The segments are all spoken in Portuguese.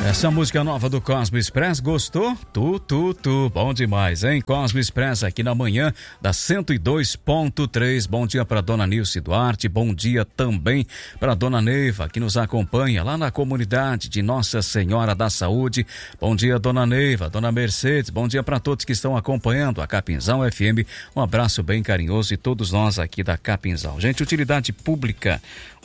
Essa música nova do Cosmo Express, gostou? Bom demais, hein? Cosmo Express aqui na manhã da 102.3. Bom dia para dona Nilce Duarte, bom dia também para dona Neiva, que nos acompanha lá na comunidade de Nossa Senhora da Saúde. Bom dia, dona Neiva, dona Mercedes, bom dia para todos que estão acompanhando a Capinzal FM. Um abraço bem carinhoso de todos nós aqui da Capinzal. Gente, utilidade pública,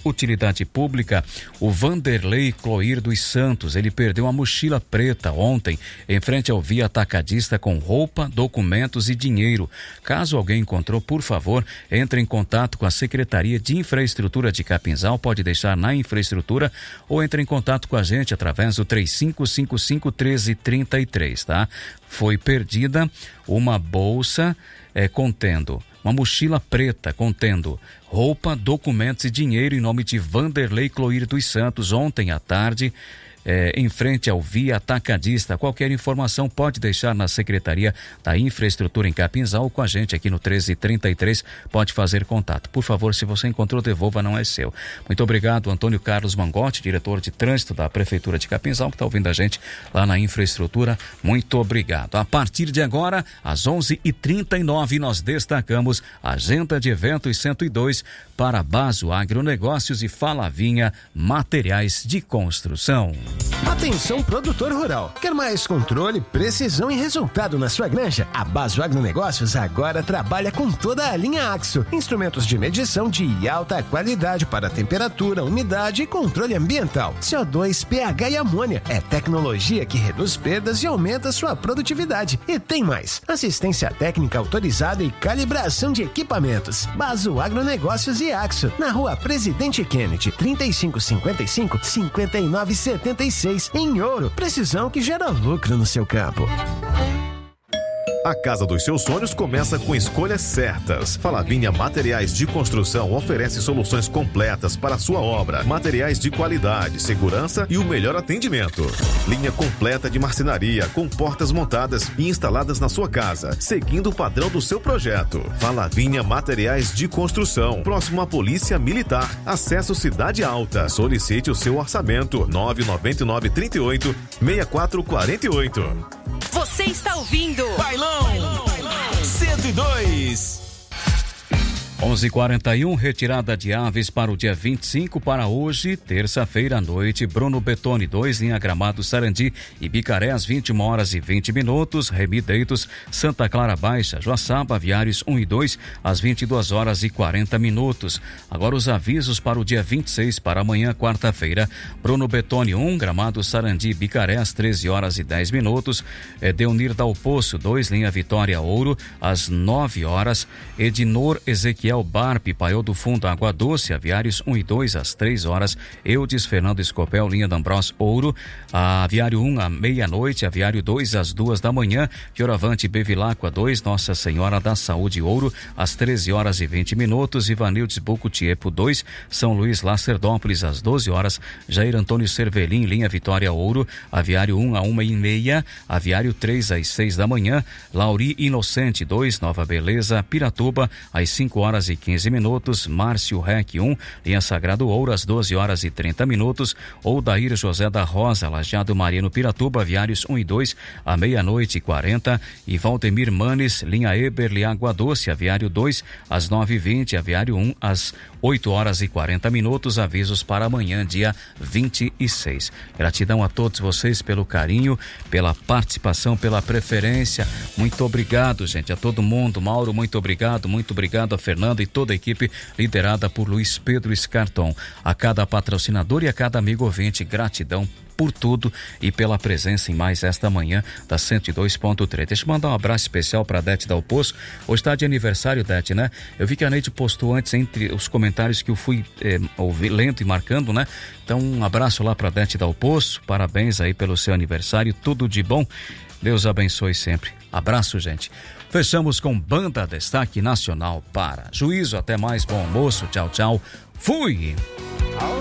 o Vanderlei Cloir dos Santos, ele perdeu uma mochila preta ontem em frente ao Via Atacadista com roupa, documentos e dinheiro. Caso alguém encontrou, por favor, entre em contato com a Secretaria de Infraestrutura de Capinzal, pode deixar na infraestrutura ou entre em contato com a gente através do 3555-1333, tá? Foi perdida uma bolsa contendo uma mochila preta contendo roupa, documentos e dinheiro em nome de Vanderlei Cloir dos Santos ontem à tarde, em frente ao Via Atacadista. Qualquer informação pode deixar na Secretaria da Infraestrutura em Capinzal ou com a gente aqui no 1333, pode fazer contato. Por favor, se você encontrou, devolva, não é seu. Muito obrigado, Antônio Carlos Mangotti, diretor de trânsito da Prefeitura de Capinzal, que está ouvindo a gente lá na Infraestrutura. Muito obrigado. A partir de agora, às 11h39, nós destacamos a agenda de eventos 102 para Baso Agronegócios e Falavinha Materiais de Construção. Atenção, produtor rural. Quer mais controle, precisão e resultado na sua granja? A Baso Agronegócios agora trabalha com toda a linha Axo. Instrumentos de medição de alta qualidade para temperatura, umidade e controle ambiental. CO2, pH e amônia. É tecnologia que reduz perdas e aumenta sua produtividade. E tem mais. Assistência técnica autorizada e calibração de equipamentos. Baso Agronegócios e Axo. Na rua Presidente Kennedy, 3555-5976. Em Ouro, precisão que gera lucro no seu campo. A casa dos seus sonhos começa com escolhas certas. Falavinha Materiais de Construção oferece soluções completas para a sua obra. Materiais de qualidade, segurança e o melhor atendimento. Linha completa de marcenaria, com portas montadas e instaladas na sua casa, seguindo o padrão do seu projeto. Falavinha Materiais de Construção, próximo à Polícia Militar. Acesso Cidade Alta. Solicite o seu orçamento. 99938-6448. Você está ouvindo Bailão 102. 11h41, retirada de aves para o dia 25 para hoje, terça-feira à noite. Bruno Betoni 2, linha Gramado Sarandi e Bicaré às 21h20. Remi Deitos, Santa Clara Baixa, Joaçaba, Aviários 1 e 2 às 22h40. Agora os avisos para o dia 26 para amanhã, quarta-feira. Bruno Betoni 1, Gramado Sarandi e Bicaré às 13h10. Deunir Dal Poço 2, linha Vitória Ouro às 9h. Edinor Ezequiel Barpe, Paiol do Fundo, Água Doce, Aviários 1 e 2 às 3h. Eudes Fernando Escopel, linha D'Ambrós Ouro, Aviário 1 à meia-noite, Aviário 2 às 2h. Fioravante Bevilacqua 2, Nossa Senhora da Saúde Ouro, às 13h20. Ivanildes Bucutiepo 2, São Luís Lacerdópolis às 12h. Jair Antônio Cervelim, linha Vitória Ouro, Aviário 1 à 1h30, Aviário 3 às 6h. Lauri Inocente 2, Nova Beleza, Piratuba, às 5h15. Márcio Rec 1, linha Sagrado Ouro, às 12h30. Odair José da Rosa, Lajeado Mariano Piratuba, Aviários 1 e 2 à 00h40. E Valdemir Manes, linha Eberle Água Doce, Aviário 2 às 9h20, Aviário 1 às 8h40. Avisos para amanhã, dia 26. Gratidão a todos vocês pelo carinho, pela participação, pela preferência. Muito obrigado, gente, a todo mundo. Mauro, muito obrigado a Fernanda e toda a equipe liderada por Luiz Pedro Scarton. A cada patrocinador e a cada amigo ouvinte, gratidão por tudo e pela presença em mais esta manhã da 102.3. Deixa eu mandar um abraço especial para a Dete Dal Poço. Hoje está de aniversário, Dete, né? Eu vi que a Neide postou antes entre os comentários que eu fui lendo e marcando, né? Então, um abraço lá para a Dete Dal Poço. Parabéns aí pelo seu aniversário. Tudo de bom. Deus abençoe sempre. Abraço, gente. Fechamos com Banda Destaque Nacional para Juízo. Até mais, bom almoço. Tchau, tchau. Fui!